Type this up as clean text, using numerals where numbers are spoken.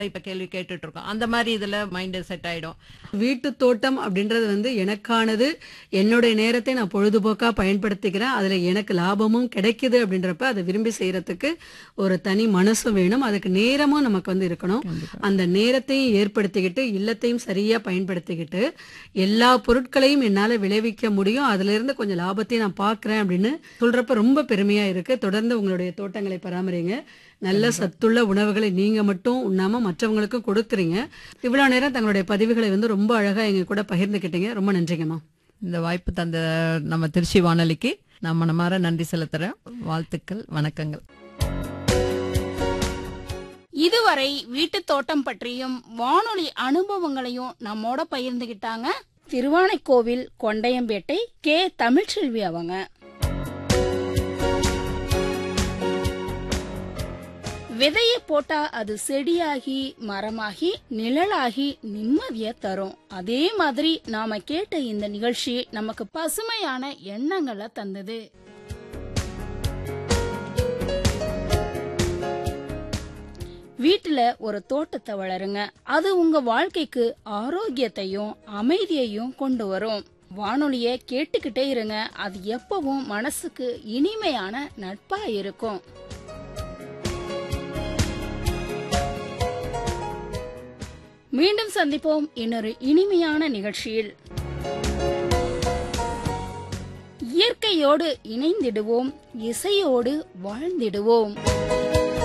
இப்ப கேள்வி கேட்டுட்டு இருக்கோம். அந்த மாதிரி இதுல மைண்ட் செட் ஆயிடும். வீட்டு தோட்டம் அப்படின்றது எனக்கானது. என்னுடைய நேரத்தை நான் பொழுதுபோக்கா பயன்படுத்திக்கிறேன். அதுல எனக்கு லாபமும் கிடைக்குது அப்படின்றப்ப அதை விரும்பி செய்யறதுக்கு ஒரு தனி மனசும் வேணும். அதுக்கு நேரமும் நமக்கு இருக்கணும். அந்த நேரத்தையும் ஏற்படுத்திக்கிட்டு இல்லத்தையும் சரியா பயன்படுத்திக்கிட்டு எல்லா பொருட்களையும் என்னால விளைவிக்க முடியும். அதுல இருந்து கொஞ்சம் லாபத்தையும் நான் பாக்குறேன் அப்படின்னு சொல்றப்ப ரொம்ப பெருமையா இருக்கு. தொடர்ந்து உங்களுடைய தோட்டங்களை பராமரிங்க. நல்ல சத்துள்ள உணவுகளை நீங்க மட்டும் உண்ணாம மற்றவங்களுக்கும் கொடுக்குறீங்க. இவ்வளவு நேரம் தங்களுடைய பதிவுகளை ரொம்ப அழகா எங்க கூட பகிர்ந்துக்கிட்டீங்க. ரொம்ப நன்றிங்கம்மா. இந்த வாய்ப்பு தந்த நம்ம திருச்சி வானொலிக்கு நான் மனமாற நன்றி செலுத்துறேன். வாழ்த்துக்கள், வணக்கங்கள். இதுவரை வீட்டு தோட்டம் பற்றியும் வானொலி அனுபவங்களையும் நம்மோட பகிர்ந்துகிட்டாங்க திருவானைக்கோவில் கொண்டையம்பேட்டை கே. தமிழ்ச்செல்வி அவங்க. விதையை போட்டா அது செடியாகி மரமாகி நிழலாகி நிம்மதிய தரும். அதே மாதிரி நாம கேட்ட இந்த நிகழ்ச்சி நமக்கு பசுமையான எண்ணங்களை தந்தது. வீட்டுல ஒரு தோட்டத்தை வளருங்க. அது உங்க வாழ்க்கைக்கு ஆரோக்கியத்தையும் அமைதியையும் கொண்டு வரும். வானொலிய கேட்டுக்கிட்டே இருங்க. அது எப்பவும் மனசுக்கு இனிமையான நட்பா இருக்கும். மீண்டும் சந்திப்போம் இன்னொரு இனிமையான நிகழ்ச்சியில். இயற்கையோடு இணைந்திடுவோம், இசையோடு வாழ்ந்திடுவோம்.